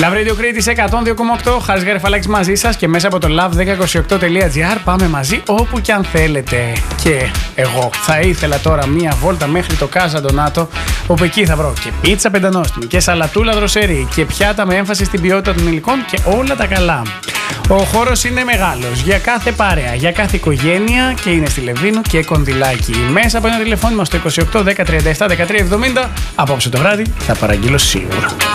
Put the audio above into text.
Love Radio Crete 102,8. Χάρης Γαρεφαλάκης μαζί σας και μέσα από το love1028.gr πάμε μαζί όπου και αν θέλετε. Και εγώ θα ήθελα τώρα μία βόλτα μέχρι το Casa Donato, όπου εκεί θα βρω και πίτσα πεντανόστιμη και σαλατούλα δροσερή και πιάτα με έμφαση στην ποιότητα των υλικών και όλα τα καλά. Ο χώρος είναι μεγάλος για κάθε παρέα, για κάθε οικογένεια και είναι στη Λεβίνου και Κονδυλάκι. Μέσα από ένα τηλεφώνημα στο 28 10 37 13 70 απόψε το βράδυ θα παραγγείλω σίγουρα.